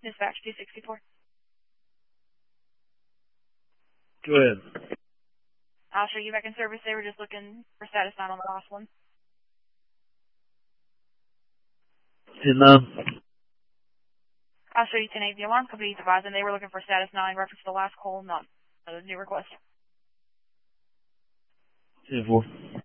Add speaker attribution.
Speaker 1: Dispatch 264.
Speaker 2: Go ahead.
Speaker 1: I'll show you back in service. They were just looking for status 9 on the last one.
Speaker 2: 10-9.
Speaker 1: I'll show you 10-8. The alarm company is advising they were looking for status 9 reference to the last call, not a new request.
Speaker 2: 10-4.